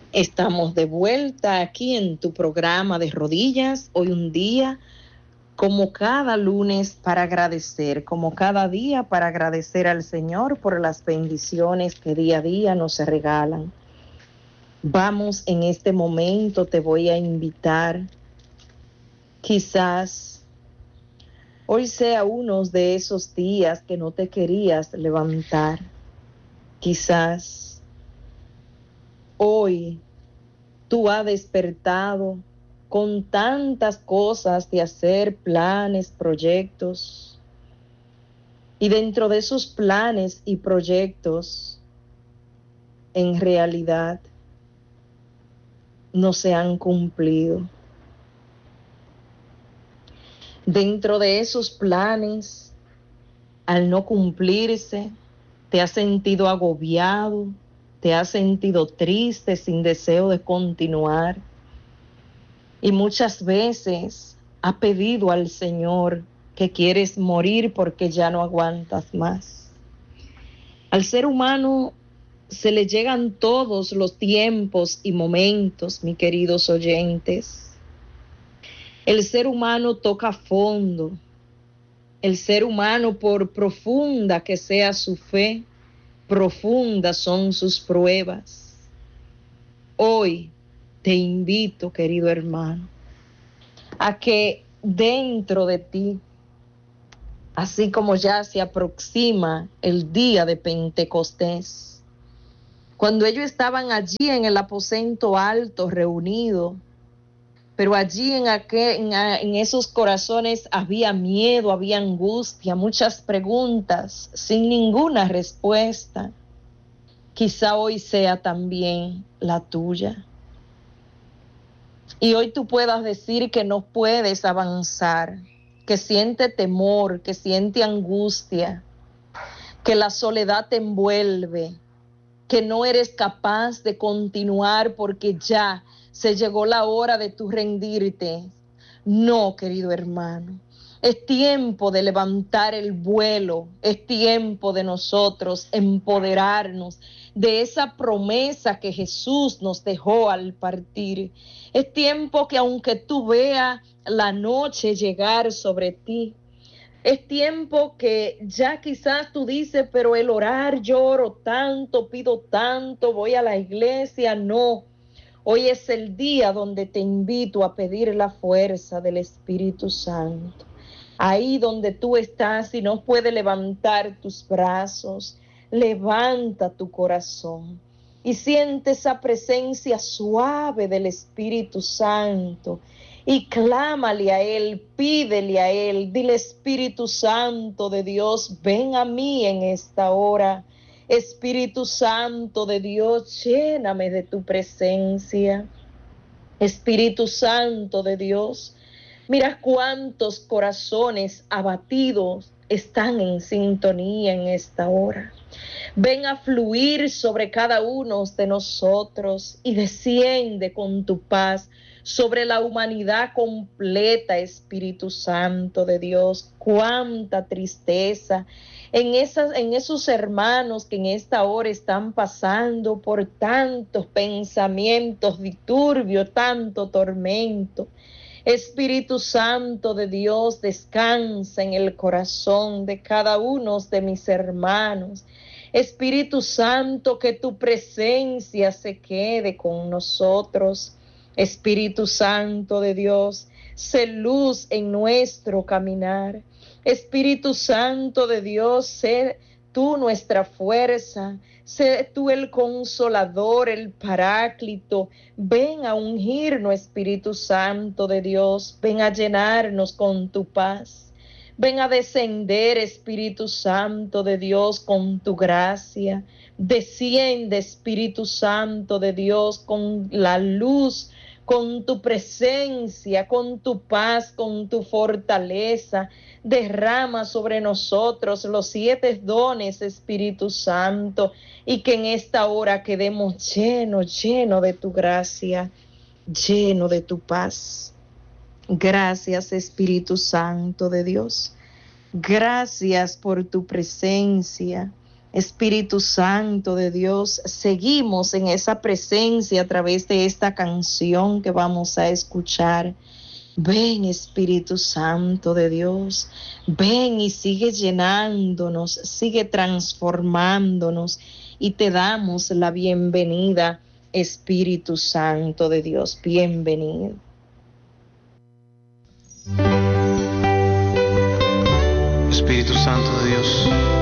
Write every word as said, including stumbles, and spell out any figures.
Estamos de vuelta aquí en tu programa de rodillas. Hoy un día, como cada lunes, para agradecer, como cada día para agradecer al Señor por las bendiciones que día a día nos regalan. Vamos, en este momento te voy a invitar, quizás hoy sea uno de esos días que no te querías levantar. Quizás hoy tú has despertado con tantas cosas de hacer, planes, proyectos. Y dentro de esos planes y proyectos, en realidad, no se han cumplido. Dentro de esos planes, al no cumplirse, te has sentido agobiado, te has sentido triste, sin deseo de continuar. Y muchas veces has pedido al Señor que quieres morir porque ya no aguantas más. Al ser humano se le llegan todos los tiempos y momentos, mis queridos oyentes. El ser humano toca fondo. El ser humano, por profunda que sea su fe, profundas son sus pruebas. Hoy te invito, querido hermano, a que dentro de ti, así como ya se aproxima el día de Pentecostés, cuando ellos estaban allí en el aposento alto reunidos, pero allí en, aquel, en, en esos corazones había miedo, había angustia, muchas preguntas sin ninguna respuesta. Quizá hoy sea también la tuya. Y hoy tú puedas decir que no puedes avanzar, que siente temor, que siente angustia, que la soledad te envuelve, que no eres capaz de continuar porque ya se llegó la hora de tu rendirte. No, querido hermano, es tiempo de levantar el vuelo, es tiempo de nosotros empoderarnos de esa promesa que Jesús nos dejó al partir. Es tiempo que aunque tú veas la noche llegar sobre ti, es tiempo que ya quizás tú dices, pero el orar, yo oro tanto, pido tanto, voy a la iglesia. No, hoy es el día donde te invito a pedir la fuerza del Espíritu Santo. Ahí donde tú estás y no puedes levantar tus brazos, levanta tu corazón y siente esa presencia suave del Espíritu Santo. Y clámale a Él, pídele a Él, dile: Espíritu Santo de Dios, ven a mí en esta hora. Espíritu Santo de Dios, lléname de tu presencia. Espíritu Santo de Dios, mira cuántos corazones abatidos están en sintonía en esta hora. Ven a fluir sobre cada uno de nosotros y desciende con tu paz sobre la humanidad completa, Espíritu Santo de Dios. Cuánta tristeza en, esas, en esos hermanos que en esta hora están pasando por tantos pensamientos disturbios, tanto tormento. Espíritu Santo de Dios, descansa en el corazón de cada uno de mis hermanos. Espíritu Santo, que tu presencia se quede con nosotros. Espíritu Santo de Dios, sé luz en nuestro caminar. Espíritu Santo de Dios, sé tú nuestra fuerza. Sé tú el consolador, el paráclito. Ven a ungirnos, Espíritu Santo de Dios. Ven a llenarnos con tu paz. Ven a descender, Espíritu Santo de Dios, con tu gracia. Desciende, Espíritu Santo de Dios, con la luz, con tu presencia, con tu paz, con tu fortaleza. Derrama sobre nosotros los siete dones, Espíritu Santo, y que en esta hora quedemos llenos, llenos de tu gracia, llenos de tu paz. Gracias, Espíritu Santo de Dios. Gracias por tu presencia. Espíritu Santo de Dios, seguimos en esa presencia a través de esta canción que vamos a escuchar. Ven, Espíritu Santo de Dios, ven y sigue llenándonos, sigue transformándonos y te damos la bienvenida, Espíritu Santo de Dios, bienvenido. Espíritu Santo de Dios,